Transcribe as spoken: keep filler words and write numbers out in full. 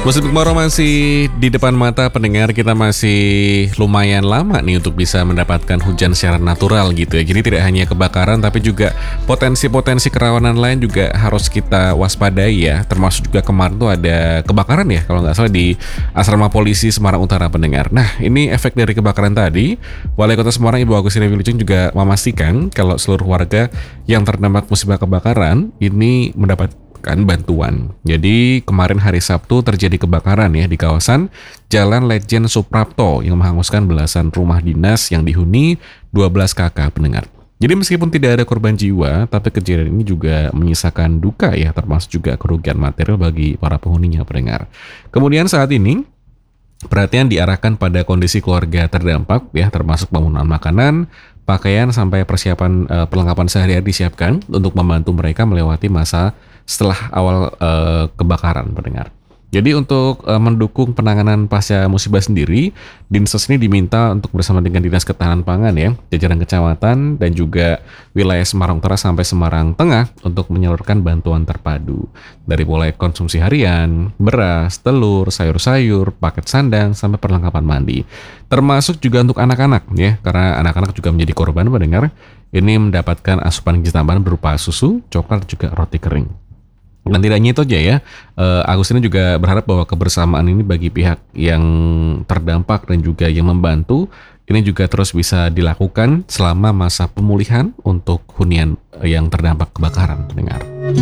Musim kemarau masih di depan mata pendengar, kita masih lumayan lama nih untuk bisa mendapatkan hujan secara natural gitu ya. Jadi tidak hanya kebakaran tapi juga potensi-potensi kerawanan lain juga harus kita waspadai ya. Termasuk juga kemarin tuh ada kebakaran ya kalau nggak salah di asrama polisi Semarang Utara pendengar. Nah ini efek dari kebakaran tadi. Wali Kota Semarang Ibu Agustina Wilujeng juga memastikan kalau seluruh warga yang terdampak musibah kebakaran ini mendapat kan bantuan. Jadi kemarin hari Sabtu terjadi kebakaran ya di kawasan Jalan Lejen Suprapto yang menghanguskan belasan rumah dinas yang dihuni dua belas kakak pendengar. Jadi meskipun tidak ada korban jiwa, tapi kejadian ini juga menyisakan duka ya, termasuk juga kerugian material bagi para penghuninya pendengar. Kemudian saat ini perhatian diarahkan pada kondisi keluarga terdampak ya, termasuk bangunan makanan, pakaian sampai persiapan uh, perlengkapan sehari-hari disiapkan untuk membantu mereka melewati masa setelah awal uh, kebakaran pendengar. Jadi untuk uh, mendukung penanganan pasca musibah sendiri, Dinsos ini diminta untuk bersama dengan Dinas Ketahanan Pangan ya, jajaran kecamatan dan juga wilayah Semarang Utara sampai Semarang Tengah untuk menyalurkan bantuan terpadu dari mulai konsumsi harian, beras, telur, sayur-sayur, paket sandang sampai perlengkapan mandi. Termasuk juga untuk anak-anak ya, karena anak-anak juga menjadi korban pendengar. Ini mendapatkan asupan gizi tambahan berupa susu, coklat juga roti kering. Dan tidak hanya itu aja ya, uh, Agustina juga berharap bahwa kebersamaan ini bagi pihak yang terdampak dan juga yang membantu, ini juga terus bisa dilakukan selama masa pemulihan untuk hunian yang terdampak kebakaran pendengar.